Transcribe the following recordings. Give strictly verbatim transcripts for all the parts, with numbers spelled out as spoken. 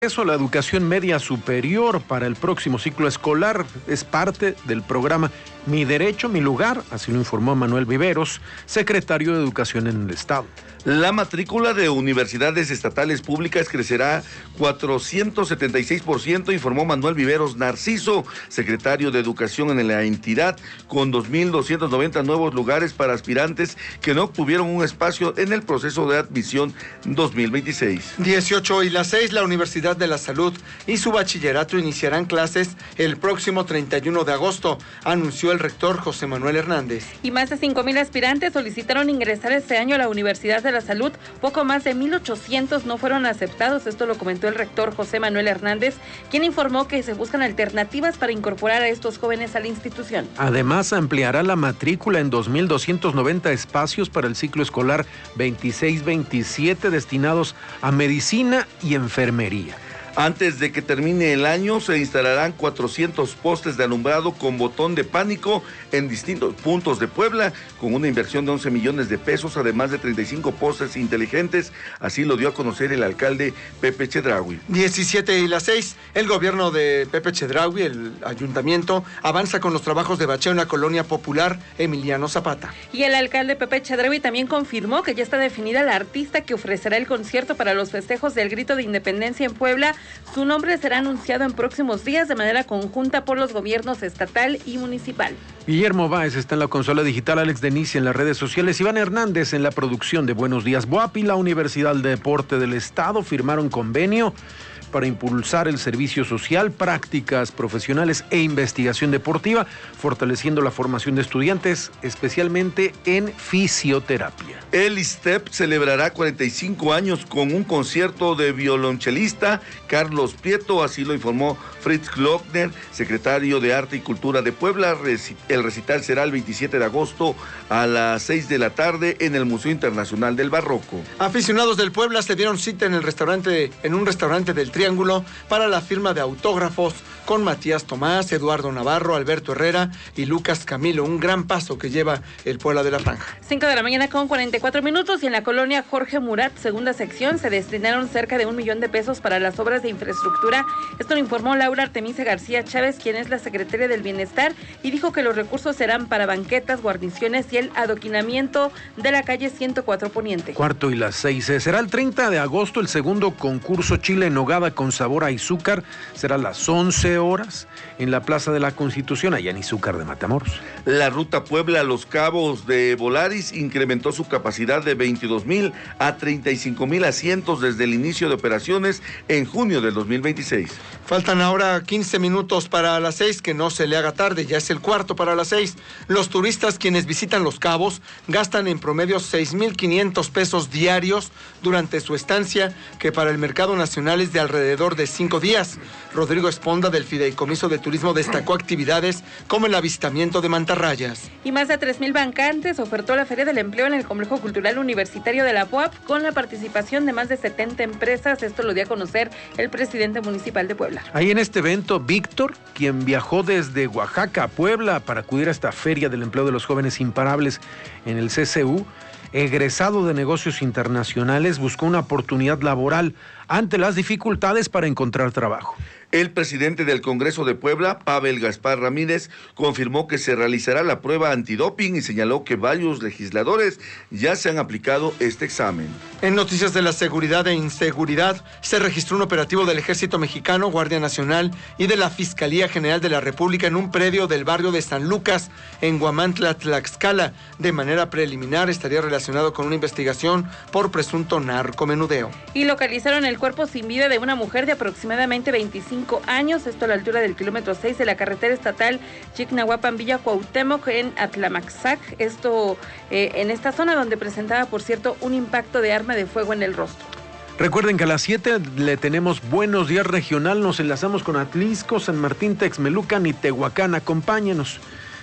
Eso, la educación media superior para el próximo ciclo escolar es parte del programa Mi Derecho, Mi Lugar, así lo informó Manuel Viveros, secretario de Educación en el Estado. La matrícula de universidades estatales públicas crecerá cuatrocientos setenta y seis por ciento, informó Manuel Viveros Narciso, secretario de Educación en la entidad, con dos mil doscientos noventa nuevos lugares para aspirantes que no obtuvieron un espacio en el proceso de admisión dos mil veintiséis. dieciocho y las seis, la Universidad de la Salud y su bachillerato iniciarán clases el próximo treinta y uno de agosto, anunció el rector José Manuel Hernández. Y más de cinco mil aspirantes solicitaron ingresar este año a la Universidad de la Salud. Poco más de mil ochocientos no fueron aceptados. Esto lo comentó el rector José Manuel Hernández, quien informó que se buscan alternativas para incorporar a estos jóvenes a la institución. Además, ampliará la matrícula en dos mil doscientos noventa espacios para el ciclo escolar veintiséis veintisiete destinados a medicina y enfermería. Antes de que termine el año, se instalarán cuatrocientos postes de alumbrado con botón de pánico en distintos puntos de Puebla, con una inversión de once millones de pesos, además de treinta y cinco postes inteligentes. Así lo dio a conocer el alcalde Pepe Chedraui. diecisiete y las seis, el gobierno de Pepe Chedraui, el ayuntamiento, avanza con los trabajos de bacheo en la colonia popular Emiliano Zapata. Y el alcalde Pepe Chedraui también confirmó que ya está definida la artista que ofrecerá el concierto para los festejos del Grito de Independencia en Puebla. Su nombre será anunciado en próximos días de manera conjunta por los gobiernos estatal y municipal. Guillermo Báez está en la consola digital, Alex Denisi en las redes sociales, Iván Hernández en la producción de Buenos Días. B O A P y la Universidad de Deporte del Estado firmaron convenio para impulsar el servicio social, prácticas profesionales e investigación deportiva, fortaleciendo la formación de estudiantes, especialmente en fisioterapia. El I S T E P celebrará cuarenta y cinco años con un concierto de violonchelista Carlos Prieto, así lo informó Fritz Glockner, secretario de Arte y Cultura de Puebla. El recital será el veintisiete de agosto a las seis de la tarde en el Museo Internacional del Barroco. Aficionados del Puebla se dieron cita en el restaurante, en un restaurante del Triángulo para la firma de autógrafos con Matías Tomás, Eduardo Navarro, Alberto Herrera y Lucas Camilo. Un gran paso que lleva el Puebla de la Franja. cinco de la mañana con cuarenta y cuatro minutos, y en la colonia Jorge Murat, segunda sección, se destinaron cerca de un millón de pesos para las obras de infraestructura. Esto lo informó Laura Artemisa García Chávez, quien es la secretaria del Bienestar, y dijo que los recursos serán para banquetas, guarniciones y el adoquinamiento de la calle ciento cuatro Poniente. Cuarto y las seis. Será el treinta de agosto el segundo concurso Chile en Nogada con sabor a Izúcar. Será a las once horas en la Plaza de la Constitución, allá en Izúcar de Matamoros. La ruta Puebla a Los Cabos de Volaris incrementó su capacidad de veintidós mil a treinta y cinco mil asientos desde el inicio de operaciones en junio del dos mil veintiséis. Faltan ahora quince minutos para las seis, que no se le haga tarde, ya es el cuarto para las seis. Los turistas quienes visitan Los Cabos gastan en promedio seis mil quinientos pesos diarios durante su estancia, que para el mercado nacional es de alrededor de cinco días. Rodrigo Esponda del Fideicomiso de Turismo destacó actividades como el avistamiento de mantarrayas. Y más de tres mil bancantes ofertó la Feria del Empleo en el Complejo Cultural Universitario de la P U A P con la participación de más de setenta empresas. Esto lo dio a conocer el presidente municipal de Puebla. Ahí en este evento, Víctor, quien viajó desde Oaxaca a Puebla para acudir a esta Feria del Empleo de los Jóvenes Imparables en el C C U, egresado de negocios internacionales, buscó una oportunidad laboral ante las dificultades para encontrar trabajo. El presidente del Congreso de Puebla, Pavel Gaspar Ramírez, confirmó que se realizará la prueba antidoping y señaló que varios legisladores ya se han aplicado este examen. En noticias de la seguridad e inseguridad, se registró un operativo del Ejército Mexicano, Guardia Nacional y de la Fiscalía General de la República en un predio del barrio de San Lucas, en Huamantla, Tlaxcala. De manera preliminar estaría relacionado con una investigación por presunto narcomenudeo. Y localizaron el cuerpo sin vida de una mujer de aproximadamente veinticinco años, esto a la altura del kilómetro seis de la carretera estatal Chignahuapan Villa Cuauhtémoc en Atlamaxac, esto eh, en esta zona donde presentaba, por cierto, un impacto de arma de fuego en el rostro. Recuerden que a las siete le tenemos Buenos Días Regional, nos enlazamos con Atlisco, San Martín, Texmelucan y Tehuacán. Acompáñenos.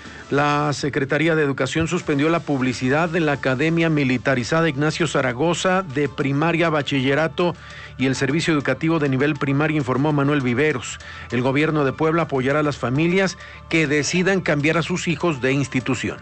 La Secretaría de Educación suspendió la publicidad de la Academia Militarizada Ignacio Zaragoza de primaria, bachillerato y el servicio educativo de nivel primario, informó Manuel Viveros. El gobierno de Puebla apoyará a las familias que decidan cambiar a sus hijos de institución.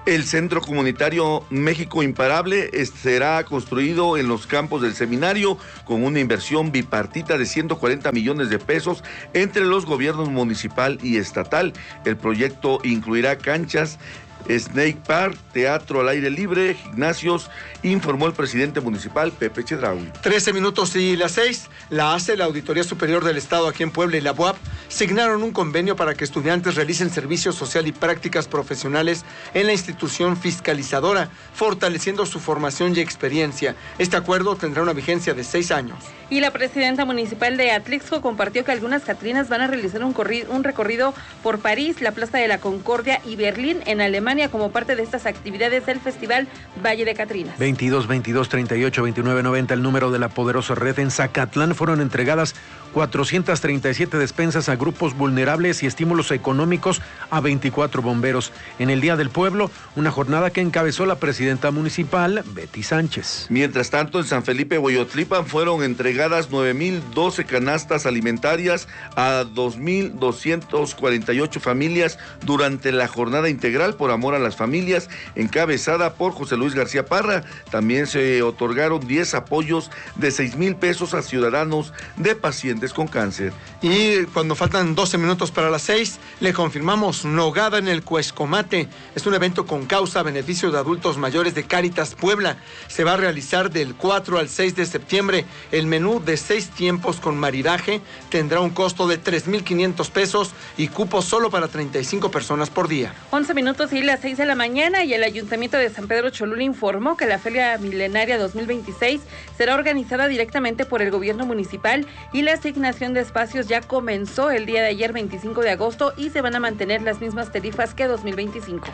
El Centro Comunitario México Imparable será construido en los campos del seminario con una inversión bipartita de ciento cuarenta millones de pesos entre los gobiernos municipal y estatal. El proyecto incluirá canchas, Snake Park, teatro al aire libre, gimnasios, informó el presidente municipal Pepe Chedraui. trece minutos y las seis, la A C E, la Auditoría Superior del Estado aquí en Puebla y la U A P signaron un convenio para que estudiantes realicen servicio social y prácticas profesionales en la institución fiscalizadora, fortaleciendo su formación y experiencia. Este acuerdo tendrá una vigencia de seis años. Y la presidenta municipal de Atlixco compartió que algunas catrinas van a realizar un, corri- un recorrido por París, la Plaza de la Concordia y Berlín en Alemania como parte de estas actividades del Festival Valle de Catrinas. veintidós veintidós treinta y ocho veintinueve noventa, el número de la poderosa red. En Zacatlán fueron entregadas cuatrocientas treinta y siete despensas a grupos vulnerables y estímulos económicos a veinticuatro bomberos. En el Día del Pueblo, una jornada que encabezó la presidenta municipal, Betty Sánchez. Mientras tanto, en San Felipe, Hueyotlipan, fueron entregadas nueve mil doce canastas alimentarias a dos mil doscientas cuarenta y ocho familias durante la jornada integral por amor a las familias, encabezada por José Luis García Parra. También se otorgaron diez apoyos de seis mil pesos a ciudadanos de pacientes con cáncer. Y cuando faltan doce minutos para las seis, le confirmamos Nogada en el Cuescomate. Es un evento con causa a beneficio de adultos mayores de Cáritas Puebla. Se va a realizar del cuatro al seis de septiembre. El menú de seis tiempos con maridaje tendrá un costo de tres mil quinientos pesos y cupo solo para treinta y cinco personas por día. once minutos y las seis de la mañana, y el Ayuntamiento de San Pedro Cholula informó que la Feria Milenaria dos mil veintiséis será organizada directamente por el gobierno municipal y la asignación de espacios ya comenzó el día de ayer, veinticinco de agosto, y se van a mantener las mismas tarifas que dos mil veinticinco.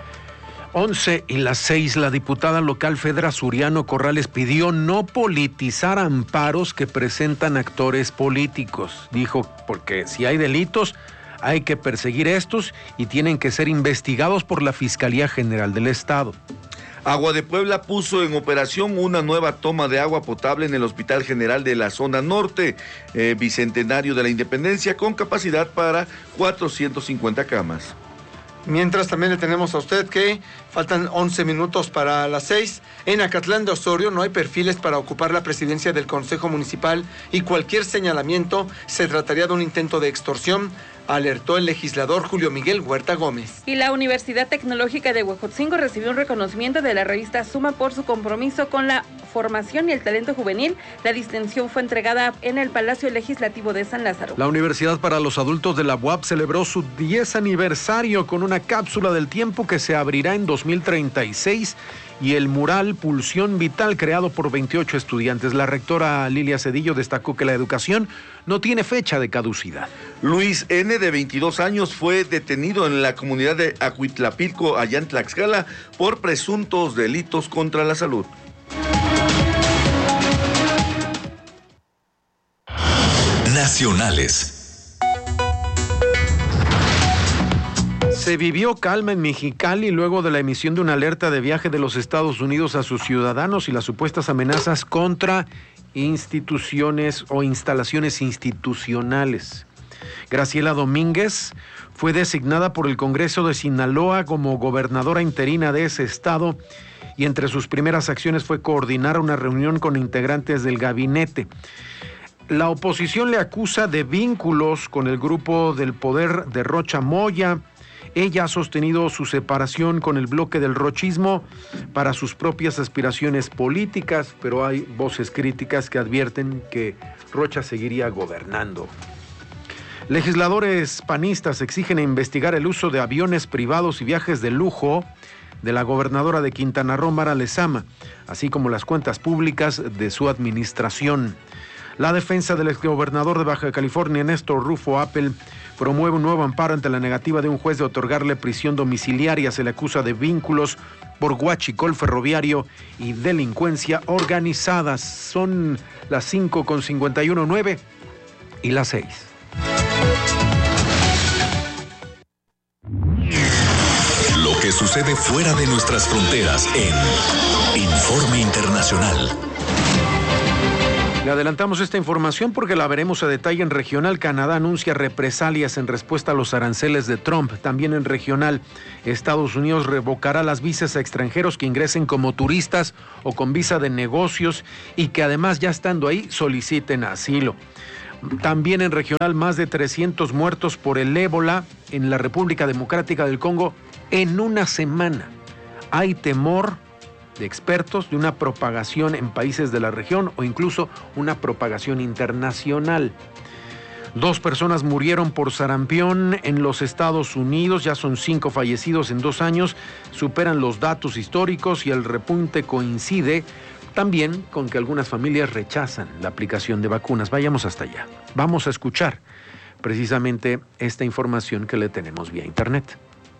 once y las seis, la diputada local Fedra Suriano Corrales pidió no politizar amparos que presentan actores políticos. Dijo, porque si hay delitos, hay que perseguir estos y tienen que ser investigados por la Fiscalía General del Estado. Agua de Puebla puso en operación una nueva toma de agua potable en el Hospital General de la Zona Norte, eh, Bicentenario de la Independencia, con capacidad para cuatrocientas cincuenta camas. Mientras también le tenemos a usted que faltan once minutos para las seis. En Acatlán de Osorio no hay perfiles para ocupar la presidencia del Consejo Municipal y cualquier señalamiento se trataría de un intento de extorsión, alertó el legislador Julio Miguel Huerta Gómez. Y la Universidad Tecnológica de Huejotzingo recibió un reconocimiento de la revista Suma por su compromiso con la formación y el talento juvenil. La distinción fue entregada en el Palacio Legislativo de San Lázaro. La Universidad para los Adultos de la U A P celebró su diez aniversario con una cápsula del tiempo que se abrirá en dos mil treinta y seis y el mural Pulsión Vital creado por veintiocho estudiantes. La rectora Lilia Cedillo destacó que la educación no tiene fecha de caducidad. Luis N., de veintidós años, fue detenido en la comunidad de Acuitlapilco, allá en Tlaxcala, por presuntos delitos contra la salud. Nacionales. Se vivió calma en Mexicali luego de la emisión de una alerta de viaje de los Estados Unidos a sus ciudadanos y las supuestas amenazas contra instituciones o instalaciones institucionales. Graciela Domínguez fue designada por el Congreso de Sinaloa como gobernadora interina de ese estado y entre sus primeras acciones fue coordinar una reunión con integrantes del gabinete. La oposición le acusa de vínculos con el grupo del poder de Rocha Moya. Ella ha sostenido su separación con el bloque del rochismo para sus propias aspiraciones políticas, pero hay voces críticas que advierten que Rocha seguiría gobernando. Legisladores panistas exigen investigar el uso de aviones privados y viajes de lujo de la gobernadora de Quintana Roo, Mara Lezama, así como las cuentas públicas de su administración. La defensa del exgobernador de Baja California, Néstor Rufo Appel, promueve un nuevo amparo ante la negativa de un juez de otorgarle prisión domiciliaria. Se le acusa de vínculos por huachicol ferroviario y delincuencia organizada. Son las cinco con cincuenta y uno, nueve y las seis. Lo que sucede fuera de nuestras fronteras en Informe Internacional. Le adelantamos esta información porque la veremos a detalle en regional. Canadá anuncia represalias en respuesta a los aranceles de Trump. También en regional, Estados Unidos revocará las visas a extranjeros que ingresen como turistas o con visa de negocios y que además ya estando ahí soliciten asilo. También en regional, más de trescientos muertos por el ébola en la República Democrática del Congo en una semana. Hay temor de expertos de una propagación en países de la región o incluso una propagación internacional. Dos personas murieron por sarampión en los Estados Unidos, ya son cinco fallecidos en dos años, superan los datos históricos y el repunte coincide también con que algunas familias rechazan la aplicación de vacunas. Vayamos hasta allá. Vamos a escuchar precisamente esta información que le tenemos vía internet.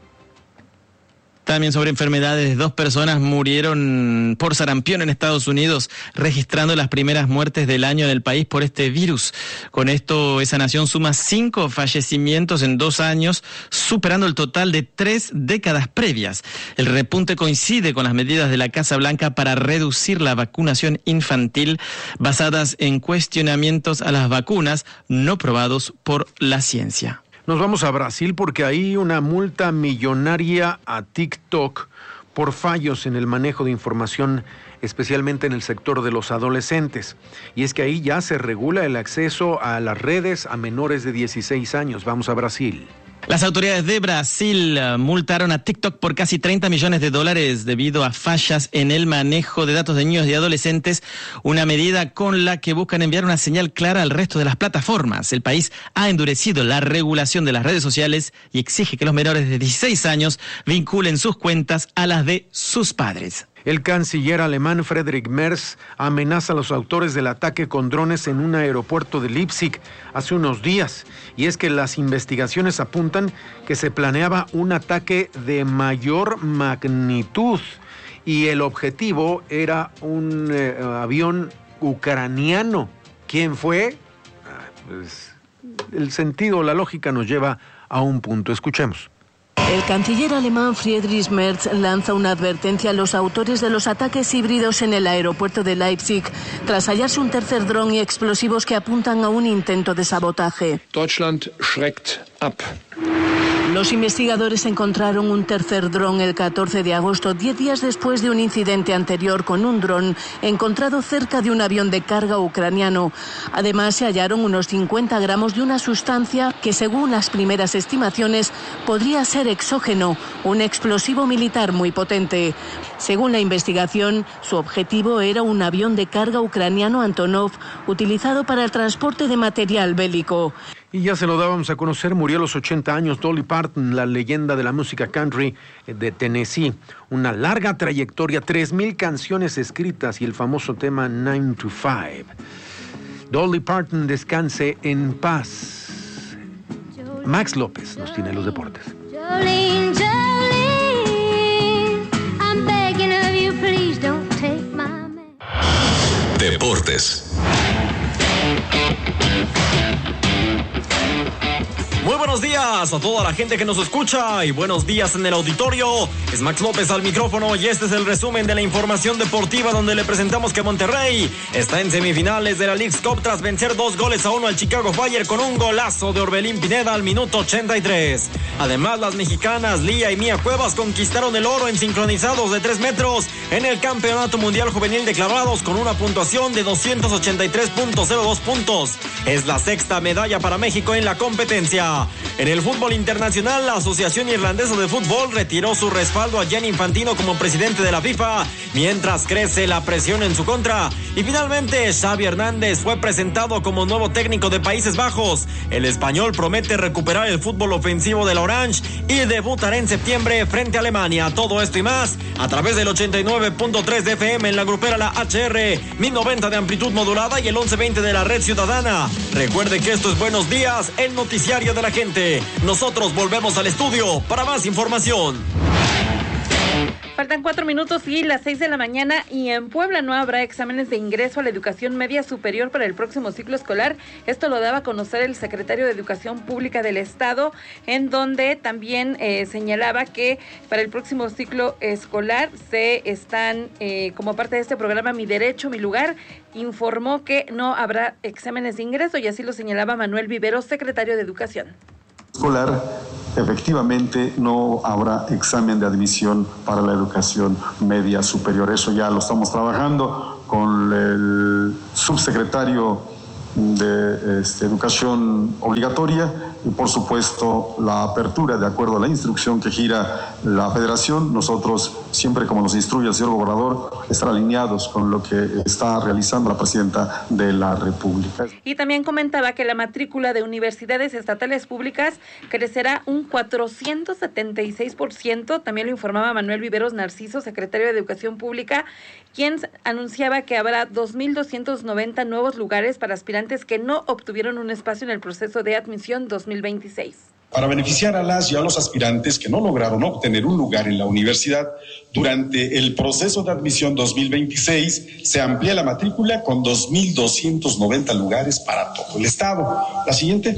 También sobre enfermedades, dos personas murieron por sarampión en Estados Unidos, registrando las primeras muertes del año en el país por este virus. Con esto, esa nación suma cinco fallecimientos en dos años, superando el total de tres décadas previas. El repunte coincide con las medidas de la Casa Blanca para reducir la vacunación infantil, basadas en cuestionamientos a las vacunas no probados por la ciencia. Nos vamos a Brasil porque hay una multa millonaria a TikTok por fallos en el manejo de información, especialmente en el sector de los adolescentes. Y es que ahí ya se regula el acceso a las redes a menores de dieciséis años. Vamos a Brasil. Las autoridades de Brasil uh, multaron a TikTok por casi treinta millones de dólares debido a fallas en el manejo de datos de niños y adolescentes, una medida con la que buscan enviar una señal clara al resto de las plataformas. El país ha endurecido la regulación de las redes sociales y exige que los menores de dieciséis años vinculen sus cuentas a las de sus padres. El canciller alemán Friedrich Merz amenaza a los autores del ataque con drones en un aeropuerto de Leipzig hace unos días. Y es que las investigaciones apuntan que se planeaba un ataque de mayor magnitud y el objetivo era un eh, avión ucraniano. ¿Quién fue? Ah, pues, el sentido, la lógica nos lleva a un punto. Escuchemos. El canciller alemán Friedrich Merz lanza una advertencia a los autores de los ataques híbridos en el aeropuerto de Leipzig, tras hallarse un tercer dron y explosivos que apuntan a un intento de sabotaje. Deutschland schreckt ab. Los investigadores encontraron un tercer dron el catorce de agosto, diez días después de un incidente anterior con un dron encontrado cerca de un avión de carga ucraniano. Además, se hallaron unos cincuenta gramos de una sustancia que, según las primeras estimaciones, podría ser exógeno, un explosivo militar muy potente. Según la investigación, su objetivo era un avión de carga ucraniano Antonov, utilizado para el transporte de material bélico. Y ya se lo dábamos a conocer, murió a los ochenta años Dolly Parton, la leyenda de la música country de Tennessee. Una larga trayectoria, tres mil canciones escritas y el famoso tema nine to five. Dolly Parton, descanse en paz. Max López nos tiene los deportes. Jolene, Jolene, I'm begging of you, please don't take my man. Deportes. Muy buenos días a toda la gente que nos escucha y buenos días en el auditorio. Es Max López al micrófono y este es el resumen de la información deportiva, donde le presentamos que Monterrey está en semifinales de la Leagues Cup tras vencer dos goles a uno al Chicago Fire con un golazo de Orbelín Pineda al minuto ochenta y tres. Además, las mexicanas Lía y Mía Cuevas conquistaron el oro en sincronizados de tres metros en el Campeonato Mundial Juvenil de Clavados con una puntuación de doscientos ochenta y tres punto cero dos puntos. Es la sexta medalla para México en la competencia. En el fútbol internacional, la Asociación Irlandesa de Fútbol retiró su respaldo a Gianni Infantino como presidente de la FIFA, mientras crece la presión en su contra. Y finalmente, Xavi Hernández fue presentado como nuevo técnico de Países Bajos. El español promete recuperar el fútbol ofensivo de la Orange y debutará en septiembre frente a Alemania. Todo esto y más a través del ochenta y nueve punto tres de F M en la grupera La H R, mil noventa de amplitud modulada y el once veinte de la red ciudadana. Recuerde que esto es Buenos Días, el noticiario de la gente. Nosotros volvemos al estudio para más información. Faltan cuatro minutos y las seis de la mañana, y en Puebla no habrá exámenes de ingreso a la educación media superior para el próximo ciclo escolar. Esto lo daba a conocer el secretario de Educación Pública del Estado, en donde también eh, señalaba que para el próximo ciclo escolar se están, eh, como parte de este programa Mi Derecho, Mi Lugar, informó que no habrá exámenes de ingreso, y así lo señalaba Manuel Viveros, secretario de Educación. Escolar, efectivamente no habrá examen de admisión para la educación media superior. Eso ya lo estamos trabajando con el subsecretario de este, Educación Obligatoria y, por supuesto, la apertura de acuerdo a la instrucción que gira la Federación. Nosotros, siempre como nos instruye el señor gobernador, estar alineados con lo que está realizando la presidenta de la República. Y también comentaba que la matrícula de universidades estatales públicas crecerá un cuatrocientos setenta y seis por ciento. También lo informaba Manuel Viveros Narciso, secretario de Educación Pública, quien anunciaba que habrá dos mil doscientos noventa nuevos lugares para aspirantes que no obtuvieron un espacio en el proceso de admisión dos mil veintiséis. Para beneficiar a las y a los aspirantes que no lograron obtener un lugar en la universidad durante el proceso de admisión dos mil veintiséis, se amplía la matrícula con dos mil doscientos noventa lugares para todo el estado. La siguiente,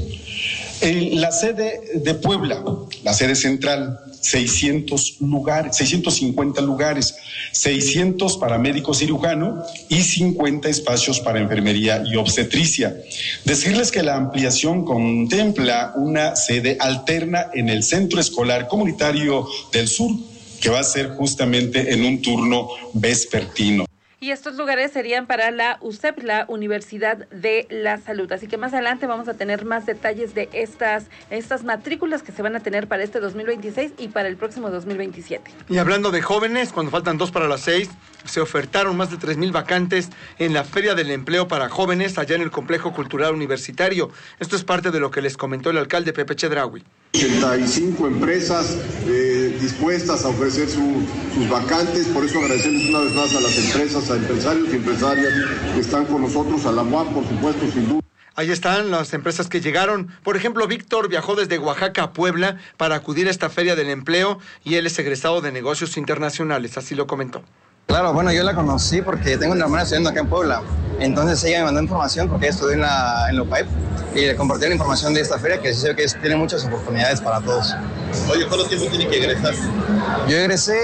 en la sede de Puebla, la sede central, seiscientos lugares, seiscientos cincuenta lugares, seiscientos para médico cirujano y cincuenta espacios para enfermería y obstetricia. Decirles que la ampliación contempla una sede alterna en el Centro Escolar Comunitario del Sur, que va a ser justamente en un turno vespertino. Y estos lugares serían para la U C E P, la Universidad de la Salud. Así que más adelante vamos a tener más detalles de estas, estas matrículas que se van a tener para este dos mil veintiséis y para el próximo dos mil veintisiete. Y hablando de jóvenes, cuando faltan dos para las seis, se ofertaron más de tres mil vacantes en la Feria del Empleo para Jóvenes allá en el Complejo Cultural Universitario. Esto es parte de lo que les comentó el alcalde Pepe Chedraui. ochenta y cinco empresas eh, dispuestas a ofrecer su, sus vacantes, por eso agradecerles una vez más a las empresas, a empresarios y empresarias que están con nosotros, a la U A P, por supuesto, sin duda. Ahí están las empresas que llegaron. Por ejemplo, Víctor viajó desde Oaxaca a Puebla para acudir a esta Feria del Empleo y él es egresado de Negocios Internacionales, así lo comentó. Claro, bueno, yo la conocí porque tengo una hermana estudiando acá en Puebla. Entonces ella me mandó información porque ella estudió en la, en la U P A E P y le compartí la información de esta feria que sé que es, tiene muchas oportunidades para todos. Oye, ¿cuánto tiempo tiene que egresar? Yo egresé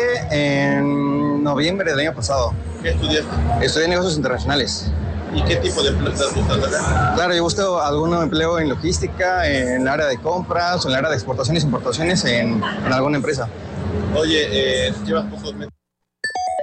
en noviembre del año pasado. ¿Qué estudiaste? Estudié Negocios Internacionales. ¿Y qué tipo de empleo estás buscando acá? Claro, yo busco algún empleo en logística, en el área de compras o en el área de exportaciones e importaciones en, en alguna empresa. Oye, eh, llevas pocos meses.